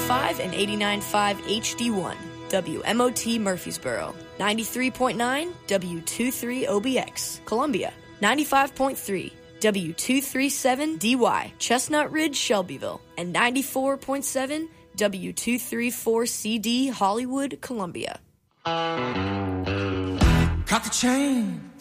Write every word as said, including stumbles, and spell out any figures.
five and eighty-nine point five H D one, W M O T Murfreesboro, ninety-three point nine W twenty-three O B X, Columbia, ninety-five point three W two thirty-seven D Y, Chestnut Ridge, Shelbyville, and ninety-four point seven W two thirty-four C D, Hollywood, Columbia. Cut the chain.